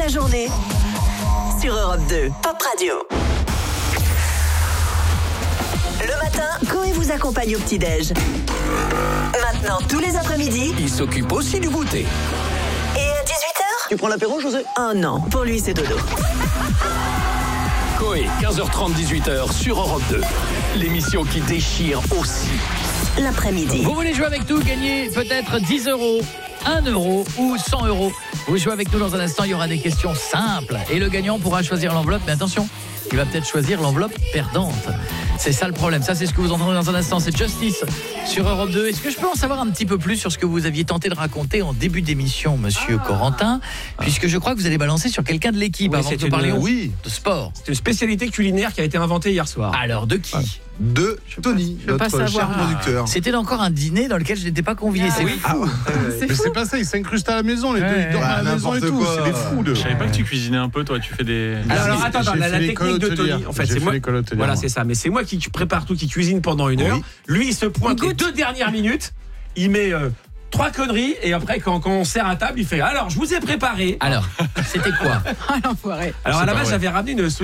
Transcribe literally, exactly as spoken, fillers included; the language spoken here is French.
la journée sur Europe deux, Pop Radio. Le matin, Coé vous accompagne au petit-déj. Maintenant, tous les après-midi, il s'occupe aussi du goûter. Et à dix-huit heures, tu prends l'apéro, José? Oh non, pour lui c'est dodo. Coé, quinze heures trente, dix-huit heures sur Europe deux. L'émission qui déchire aussi l'après-midi. Vous voulez jouer avec nous, gagner peut-être dix euros, un euro ou cent euros. Vous jouez avec nous dans un instant, il y aura des questions simples. Et le gagnant pourra choisir l'enveloppe, mais attention, il va peut-être choisir l'enveloppe perdante. C'est ça le problème. Ça, c'est ce que vous entendrez dans un instant. C'est Justice sur Europe deux. Est-ce que je peux en savoir un petit peu plus sur ce que vous aviez tenté de raconter en début d'émission, monsieur ah. Corentin, puisque je crois que vous allez balancer sur quelqu'un de l'équipe oui, avant que nous une... parlions oui. de sport. C'est une spécialité culinaire qui a été inventée hier soir. Alors, de qui ? De Tony, notre cher producteur. C'était encore un dîner dans lequel je n'étais pas convié. Ah, c'est oui. fou. Ah, ouais. c'est Mais fou. c'est pas ça, ils s'incrustent à la maison, les ouais, deux, ils dorment ouais, à la maison et tout. Quoi. C'est des fous de. Je savais pas que tu cuisinais un peu, toi. Tu fais des. Alors, alors attends, attends, la, la technique de Tony, en fait, c'est moi. Voilà, c'est ça. Mais c'est moi qui prépare tout, qui cuisine pendant une heure. Oui. Lui, il se pointe les deux dernières minutes. Il met euh, trois conneries et après, quand, quand on sert à table, il fait. Alors, je vous ai préparé. Alors, c'était quoi? Ah l'enfoiré. Alors, à la base, j'avais ramené une